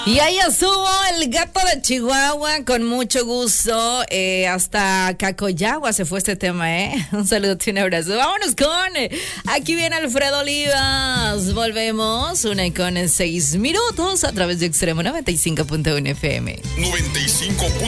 Y ahí estuvo el gato de Chihuahua con mucho gusto. Hasta Cacoyagua se fue este tema, ¿eh? Un saludo y un abrazo. Vámonos con... Aquí viene Alfredo Olivas. Volvemos. 1:06 a través de Extremo 95.1 FM. 95.1